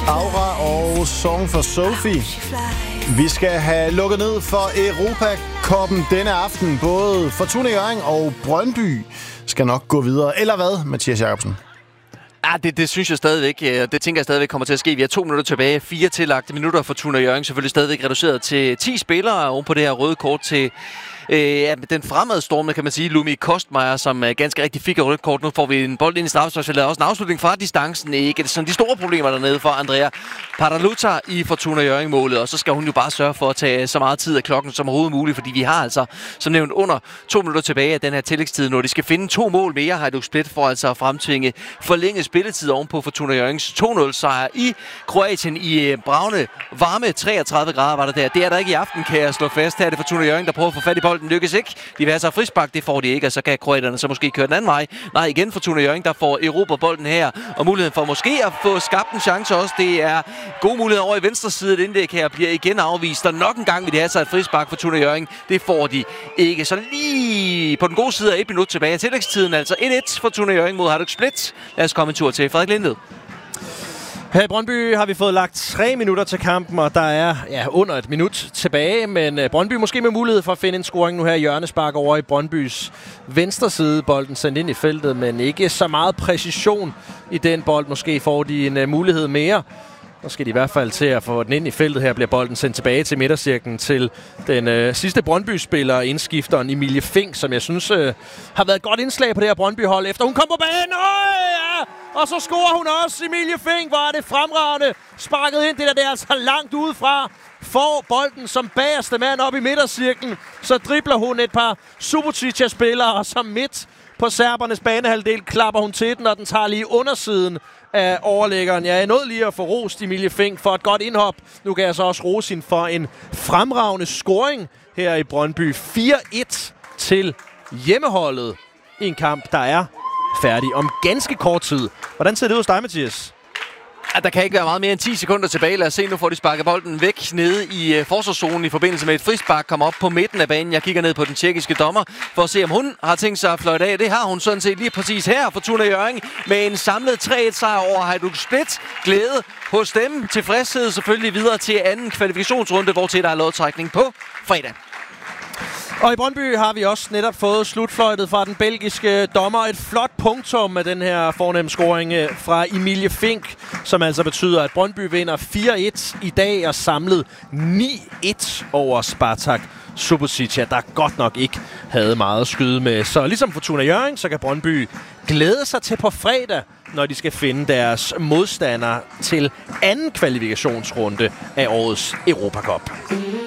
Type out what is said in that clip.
Aura og Song for Sophie. Vi skal have lukket ned for Europacuppen denne aften. Både Fortuna Hjørring og Brøndby skal nok gå videre. Eller hvad, Mathias Jacobsen? Ja, det synes jeg stadigvæk. Det tænker jeg stadigvæk kommer til at ske. Vi har 2 minutter tilbage. 4 tillagte minutter for Fortuna Hjørring. Selvfølgelig stadigvæk reduceret til 10 spillere oven på det her røde kort til den fremadstormende, kan man sige, Lumi Kostmeier, som ganske rigtig fik et rødt kort. Nu får vi en bold ind i straffesparksfeltet. Også en afslutning fra distancen. Ikke det sådan de store problemer dernede for Andrea Paraluta i Fortuna Hjørring-målet. Og så skal hun jo bare sørge for at tage så meget tid af klokken som overhovedet muligt, fordi vi har altså, som nævnt, under 2 minutter tilbage af den her tillægstid, når de skal finde 2 mål mere. Hajduk Split for altså at fremtvinge forlænget spilletid ovenpå Fortuna Hjørrings 2-0-sejr i Kroatien i bravende varme 33 grader var det der. Det er der ikke i aften, kan jeg slå fast. Her er det Fortuna Hjørring, der prøver at få fat i bolden. Lykkes ikke. De vil have sig frispark, det får de ikke, og så kan kroaterne så måske køre den anden vej. Nej, igen Fortuna Hjørring, der får erobret bolden her, og muligheden for måske at få skabt en chance også. Det er gode muligheder over i venstre side. Et indlæg her bliver igen afvist, og nok en gang vil de have sig et frispark for Fortuna Hjørring. Det får de ikke. Så lige på den gode side af 1 minut tilbage af tillægstiden, altså 1-1 Fortuna Hjørring mod Hajduk Split. Lad os komme en tur til Frederik Lindved. Her i Brøndby har vi fået lagt 3 minutter til kampen, og der er under 1 minut tilbage. Men Brøndby måske med mulighed for at finde en scoring nu her i hjørnespark over i Brøndbys venstre side. Bolden sendt ind i feltet, men ikke så meget præcision i den bold. Måske får de en mulighed mere. Så skal de i hvert fald til at få den ind i feltet. Her bliver bolden sendt tilbage til midtercirklen til den sidste Brøndby-spiller, indskifteren Emilie Fink, som jeg synes har været et godt indslag på det her Brøndby-hold, efter hun kom på banen. Og så scorer hun også. Emilie Fink, var det fremragende. Sparket ind, det er altså langt udefra. Får bolden som bagerste mand op i midtercirklen. Så dribler hun et par Subotica-spillere, og så midt på serbernes banehalvdel klapper hun til den, og den tager lige undersiden af overlæggeren. Jeg er nødt lige at få rost Emilie Fink for et godt indhop. Nu kan jeg så også rose hende for en fremragende scoring her i Brøndby. 4-1 til hjemmeholdet i en kamp, der er færdig om ganske kort tid. Hvordan ser det ud hos dig, Mathias? Ja, der kan ikke være meget mere end 10 sekunder tilbage. Lad os se, nu får de sparket bolden væk nede i forsvarszonen i forbindelse med et frispark. Kommer op på midten af banen. Jeg kigger ned på den tjekkiske dommer for at se, om hun har tænkt sig at fløjte af. Det har hun sådan set lige præcis her. Fortuna Hjørring med en samlet 3-1-sejr over Hajduk Split. Glæde hos dem. Tilfredshed selvfølgelig videre til anden kvalifikationsrunde, hvor til der er lodtrækning på fredag. Og i Brøndby har vi også netop fået slutfløjtet fra den belgiske dommer. Et flot punktum med den her fornemme scoring fra Emilie Fink, som altså betyder, at Brøndby vinder 4-1 i dag og samlet 9-1 over Spartak Subotica, der godt nok ikke havde meget at skyde med. Så ligesom Fortuna Hjørring, så kan Brøndby glæde sig til på fredag, når de skal finde deres modstandere til anden kvalifikationsrunde af årets Europacup.